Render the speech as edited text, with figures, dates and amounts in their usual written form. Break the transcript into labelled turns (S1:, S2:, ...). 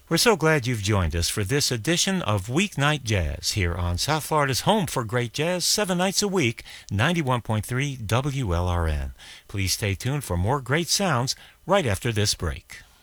S1: We're so glad you've joined us for this edition of Weeknight Jazz here on South Florida's home for great jazz, 7 nights a week, 91.3 WLRN. Please stay tuned for more great sounds right after this break.